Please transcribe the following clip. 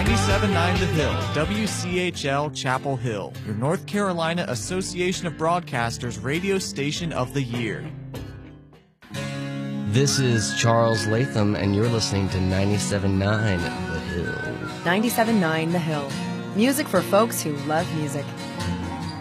97.9 The Hill, WCHL Chapel Hill, your North Carolina Association of Broadcasters radio station of the year. This is Charles Latham, and you're listening to 97.9 The Hill. 97.9 The Hill. Music for folks who love music.